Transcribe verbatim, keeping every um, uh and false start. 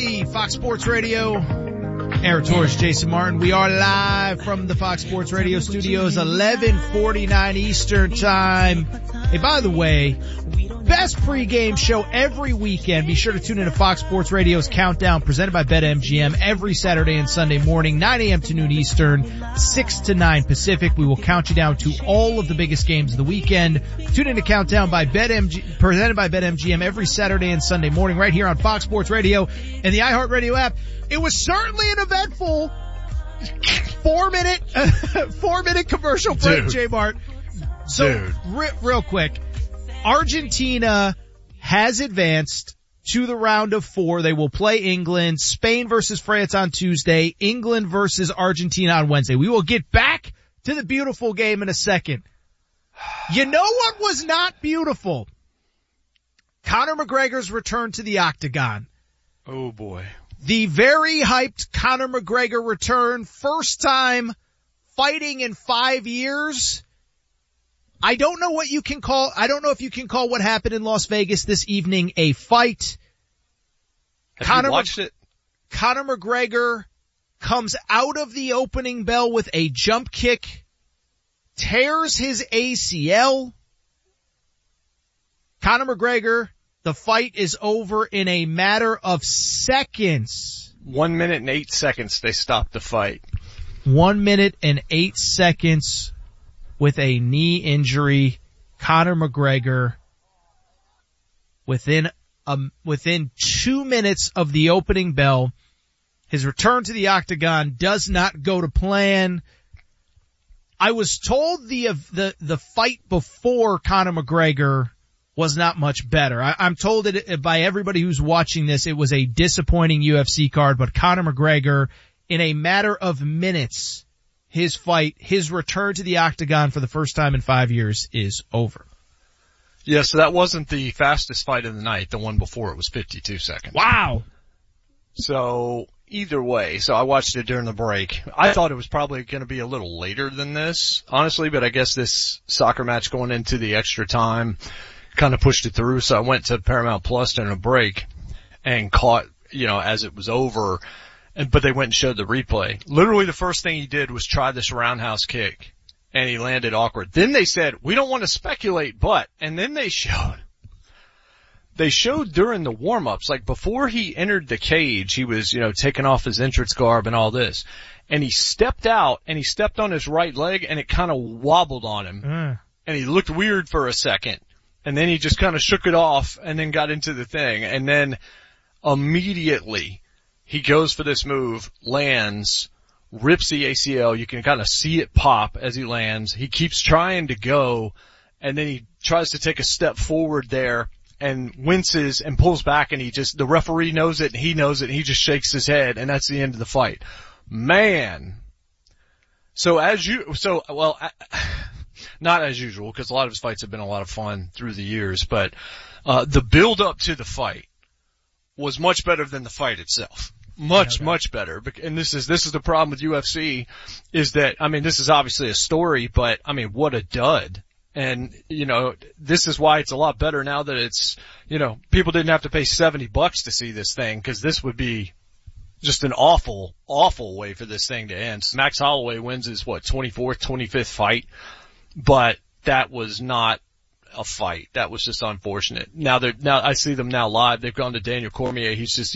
everybody. Fox Sports Radio. Aaron Torres, Jason Martin. We are live from the Fox Sports Radio studios, eleven forty-nine Eastern Time. Hey, by the way, best pregame show every weekend. Be sure to tune in to Fox Sports Radio's Countdown, presented by BetMGM, every Saturday and Sunday morning, nine a.m. to noon Eastern, six to nine Pacific. We will count you down to all of the biggest games of the weekend. Tune in to Countdown by BetMGM, presented by BetMGM, every Saturday and Sunday morning, right here on Fox Sports Radio and the iHeartRadio app. It was certainly an eventful four minute, four minute commercial break, J Mart. So, re- real quick, Argentina has advanced to the round of four. They will play England, Spain versus France on Tuesday, England versus Argentina on Wednesday. We will get back to the beautiful game in a second. You know what was not beautiful? Conor McGregor's return to the octagon. Oh boy. The very hyped Conor McGregor return, first time fighting in five years. I don't know what you can call, I don't know if you can call what happened in Las Vegas this evening a fight. Have Conor you watched it? Conor McGregor comes out of the opening bell with a jump kick, tears his A C L. Conor McGregor, the fight is over in a matter of seconds. One minute and eight seconds they stopped the fight. One minute and eight seconds with a knee injury. Conor McGregor, within um within two minutes of the opening bell, his return to the octagon does not go to plan. I was told the the the fight before Conor McGregor was not much better. I, I'm told it by everybody who's watching this, it was a disappointing U F C card, but Conor McGregor, in a matter of minutes, his fight, his return to the octagon for the first time in five years is over. Yeah, so that wasn't the fastest fight of the night. The one before it was fifty-two seconds. Wow. So either way, so I watched it during the break. I thought it was probably going to be a little later than this, honestly, but I guess this soccer match going into the extra time kind of pushed it through. So I went to Paramount Plus during a break and caught, you know, as it was over. And, but they went and showed the replay. Literally the first thing he did was try this roundhouse kick, and he landed awkward. Then they said, we don't want to speculate, but, and then they showed, they showed during the warm-ups, like before he entered the cage, he was, you know, taking off his entrance garb and all this. And he stepped out, and he stepped on his right leg, and it kind of wobbled on him. Mm. And he looked weird for a second. And then he just kind of shook it off and then got into the thing. And then immediately he goes for this move, lands, rips the A C L. You can kind of see it pop as he lands. He keeps trying to go, and then he tries to take a step forward there and winces and pulls back, and he just, the referee knows it and he knows it and he just shakes his head, and that's the end of the fight. Man. So as you, so, well, I, not as usual, because a lot of his fights have been a lot of fun through the years, but uh the build up to the fight was much better than the fight itself. Much, okay. much better. And this is this is the problem with U F C, is that, I mean, this is obviously a story, but I mean, what a dud. And, you know, this is why it's a lot better now that it's, you know, people didn't have to pay seventy bucks to see this thing, because this would be just an awful, awful way for this thing to end. Max Holloway wins his, what, twenty-fourth, twenty-fifth fight. But that was not a fight. That was just unfortunate. Now they're, now I see them now live. They've gone to Daniel Cormier. He's just,